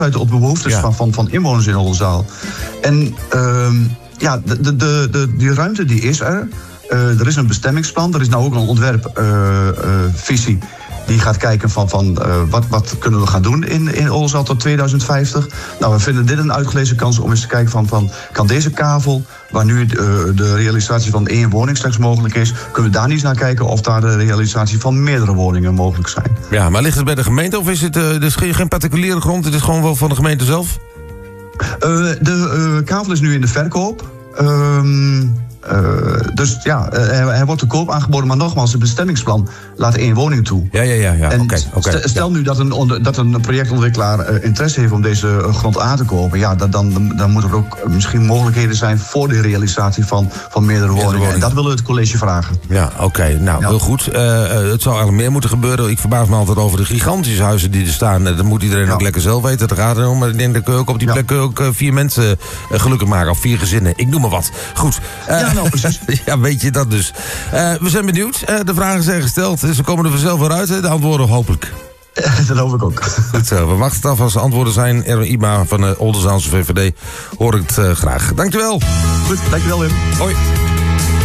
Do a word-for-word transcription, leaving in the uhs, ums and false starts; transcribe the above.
op de behoeftes ja. van, van, van inwoners in Oldenzaal. En uh, ja, de, de, de, de, die ruimte die is er. Uh, er is een bestemmingsplan, er is nou ook een ontwerpvisie. Uh, uh, die gaat kijken van, van uh, wat, wat kunnen we gaan doen in, in Oldenzaal tot tweeduizend vijftig. Nou, we vinden dit een uitgelezen kans om eens te kijken van, van kan deze kavel, waar nu uh, de realisatie van één woning straks mogelijk is, kunnen we daar niet eens naar kijken of daar de realisatie van meerdere woningen mogelijk zijn. Ja, maar ligt het bij de gemeente of is het uh, dus geen particuliere grond, het is gewoon wel van de gemeente zelf? Uh, de uh, kavel is nu in de verkoop. Um, Uh, dus ja, uh, hij, hij wordt te koop aangeboden, maar nogmaals, het bestemmingsplan laat één woning toe. Ja, ja, ja. ja. En okay, okay, st- stel ja. nu dat een, onder, dat een projectontwikkelaar uh, interesse heeft om deze uh, grond aan te kopen, ja, dan, dan, dan moeten er ook misschien mogelijkheden zijn voor de realisatie van, van meerdere woningen. woningen. En dat willen we het college vragen. Ja, oké. Okay. Nou, ja. heel goed. Uh, uh, het zou eigenlijk meer moeten gebeuren. Ik verbaas me altijd over de gigantische huizen die er staan. Uh, dat moet iedereen ja. ook lekker zelf weten. Dat gaat erom. Maar ik denk dat kun je ook op die ja. plek ook uh, vier mensen uh, gelukkig maken. Of vier gezinnen. Ik noem maar wat. Goed. Uh, ja, nou precies. Ja, weet je dat dus. Uh, we zijn benieuwd. Uh, de vragen zijn gesteld. Ze komen er vanzelf weer uit. Hè? De antwoorden hopelijk. Dat hoop ik ook. Goed zo. We wachten af als de antwoorden zijn. Erwin Ima van de Oldenzaalse V V D hoor ik het uh, graag. Dankjewel. Goed, dankjewel Wim. Hoi.